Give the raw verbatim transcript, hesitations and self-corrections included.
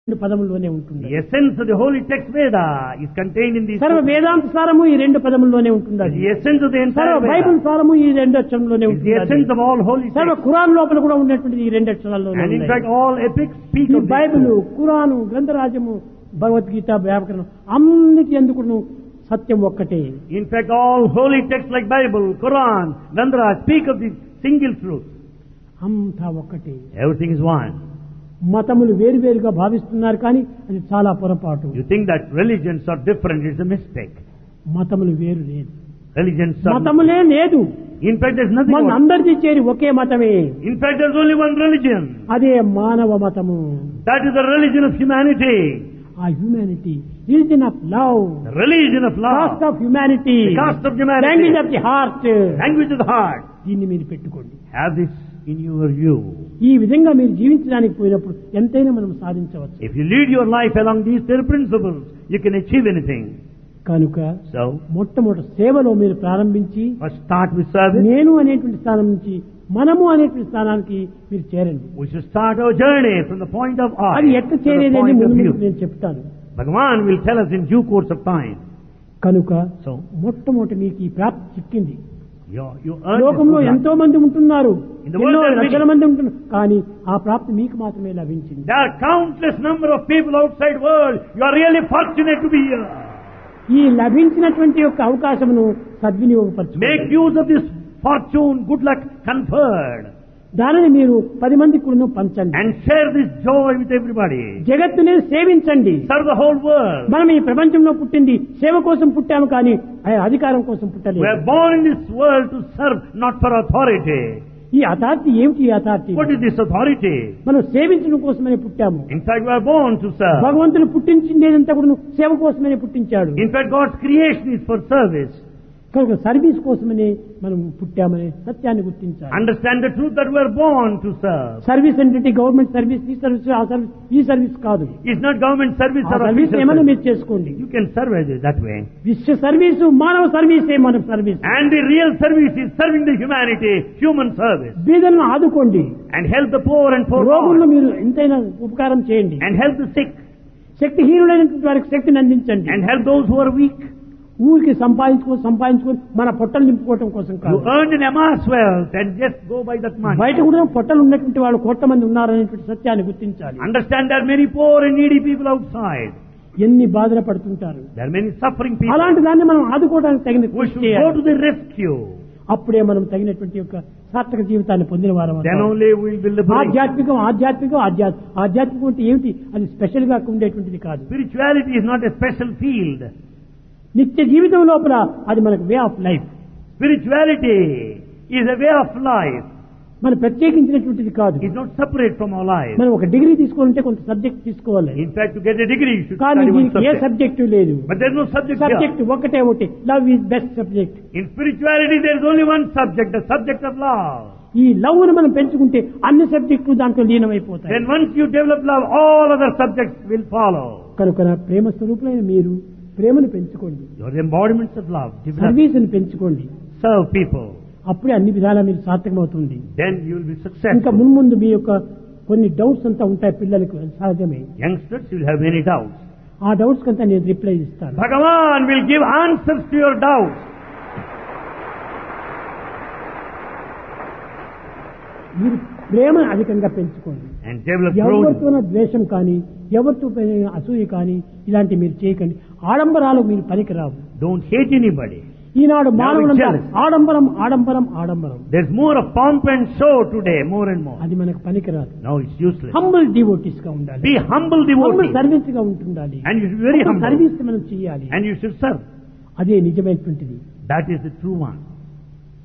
రెండు పదముల్లోనే ఉంటుంది. The essence of the holy text Veda is contained in these. సర్వ వేదాంత సారము ఈ రెండు పదముల్లోనే ఉంటుంది. The essence of the entire సర్వ Veda. బైబిల్ సారము ఈ రెండు అక్షరంలోనే The ఉంటుంది. essence of all holy సర్వ texts. ఖురాన్ లోపల కూడా ఉన్నటువంటి ఈ రెండు అక్షరాల్లోనే And in ఉన్నాయి. fact all epics speak ఈ of Bible, this. Quran, గ్రంథరాజము, Bhagavad Gita, వ్యాకరణం అన్నిటి ఎందుకును సత్యం ఒక్కటే. In fact all holy texts like Bible, Quran, Gandhara speak of the single truth. అంతా ఒక్కటే. Everything is one. మతములు వేరువేరుగా భావిస్తున్నారు కానీ అది చాలా పొరపాటు. You think that religions are different, it's a mistake. మతములు వేరు లేదు. Religions are. మతములే లేదు. In fact there's nothing. మన about- అందరిది చేరి ఒకే మతమే. In fact there's only one religion. అదే మానవ మతము. That is the religion of humanity. ఆ humanity, religion of love, The religion of cost love. Of humanity, The caste of humanity. Language of the heart. Language of the heart. దీన్ని మీరు పెట్టుకోండి. Have this in your view. ఈ విధంగా మీరు జీవించడానికి పోయినప్పుడు ఎంతైనా మనం సాధించవచ్చు. If you lead your life along these three principles, you can achieve anything. కనుక So, మొట్టమొదటి సేవలో మీరు ప్రారంభించి first start with service. నేను అనేటువంటి స్థానం నుంచి మనము అనేటువంటి స్థానానికి మీరు చేరండి. We should start our journey from the point of I అది ఎట్లా to the చేరేది point of ముందు you. నేను చెప్తాను. Bhagavan will tell us in due course of time. కనుక So, మొట్టమొదటి మీకు ఈ ప్రాప్తి చిక్కింది. you, you earn లోకంలో this good ఎంతో మంది ఉంటున్నారు, In the world ఎన్నో there are లక్షల many. మంది ఉంటున్నారు, కానీ ఆ ప్రాప్తి మీకు మాత్రమే లభించింది. There are countless number of people outside world. You are really fortunate to be here. ఈ లభించినటువంటి యొక్క అవకాశమును Make సద్వినియోగపరచుకోండి. use of this fortune, good luck conferred, దానిని మీరు పది మంది కూడా పంచండి. and share this joy with everybody. జగత్తునే సేవించండి. Serve the whole world. మనం ఈ ప్రపంచంలో పుట్టింది సేవ కోసం పుట్టాము కానీ ఆ అధికారం కోసం We పుట్టలేదు. are born in this world to serve, not for authority. ఈ అథారిటీ ఏమిటి? ఈ authority What is this authority? మనం సేవించడం కోసమనే పుట్టాము. In fact, we are born to serve. భగవంతుడు పుట్టించిందేదంతా కూడా సేవ కోసమనే పుట్టించాడు. In fact, God's creation is for service. కనుక సర్వీస్ కోసమనే మనం పుట్టామనే సత్యాన్ని గుర్తించాలి. Understand the truth that we are born to serve. Service అంటే గవర్నమెంట్ సర్వీస్, ఈ సర్వీస్, ఆ సర్వీస్, ఈ సర్వీస్ కాదు. It's not government service ఆ or సర్వీస్ official ఏమన్నా service. మీరు చేసుకోండి. You can serve it that way. విశ్వ సర్వీసు మానవ సర్వీసే మన service. And the real service is serving the humanity, human service. బీదలను ఆదుకోండి. And help the poor and రోగులను forlorn. మీరు ఎంతైనా ఉపకారం చేయండి. And help the sick. శక్తిహీనులైనటువంటి వారికి శక్తిని అందించండి. And help those who are weak. ఊరికి సంపాదించుకొని సంపాదించుకొని మన పొట్టలు నింపుకోవటం కోసం You కాదు. earned an amass wealth and just go by that money. బయట కూడా పొట్టలు ఉన్నటువంటి వాళ్ళు కోట్ల మంది ఉన్నారనేటువంటి సత్యాన్ని గుర్తించాలి. Understand there are many poor and needy people outside. ఎన్ని బాధలు పడుతుంటారు. There are many suffering people. అలాంటి దాన్ని మనం ఆదుకోవడానికి తగిన We కృషి should go చేయాలి. to the rescue. అప్పుడే మనం తగినటువంటి యొక్క సార్థక జీవితాన్ని పొందిన వారం Then only we will be liberated. ఆధ్యాత్మికం ఆధ్యాత్మికం ఆధ్యాత్మికం ఆధ్యాత్మికం అంటే ఏమిటి? అది స్పెషల్ గా ఉండేటువంటిది కాదు. Spirituality is not a special field. నిత్య జీవితం లోపల అది మనకు way of life. Spirituality is a way of life. మన ప్రత్యేకించినటువంటిది కాదు. It's not separate from our life. మనం ఒక డిగ్రీ తీసుకోవాలంటే కొంత సబ్జెక్ట్ తీసుకోవాలి. In fact, to get a degree, you should కానీ study one దీనికి ఏ subject. సబ్జెక్టు లేదు. But there's no subject here. Subject ఒకటే ఒకటి, love is best subject. In spirituality, there is only one subject, the subject of love. ఈ love ను మనం పెంచుకుంటే అన్ని సబ్జెక్టులు దాంట్లో లీనమైపోతాయి. Then once you develop love, all other subjects will follow. కనుక నా ప్రేమ స్వరూపులైన మీరు ప్రేమను పెంచుకోండి. You are the embodiments of love. Develop. సర్వీస్ని పెంచుకోండి. Serve people. అప్పుడే అన్ని విధాలా మీరు సార్థకమవుతుంది. Then you will be ఇంకా successful. మున్ముందు మీ యొక్క కొన్ని డౌట్స్ అంతా ఉంటాయి పిల్లలకు, అది సహజమే. Youngsters, you will have many doubts. ఆ డౌట్స్ కంతా నేను రిప్లై ఇస్తాను. Bhagavan will give answers to your doubts. మీరు ప్రేమను అధికంగా పెంచుకోండి. And develop growth. ఎవరితోనో ద్వేషం కానీ ఎవరితో అసూయ కానీ ఇలాంటివి మీరు చేయకండి. ఆడంబరాలు మీరు పనికిరావు. Don't hate anybody. ఈనాడు మానవులంతా jealous. ఆడంబరం ఆడంబరం ఆడంబరం, There's more of pomp and show today, more and more. అది మనకు పనికిరాదు. No, it's useless. Humble devotees గా ఉండాలి. Be humble humble devotee. Service గా ఉంటుండాలి. And you should be very humble. Service మనం చేయాలి. And you should serve. అదే నిజమైనటువంటిది. That is the true one.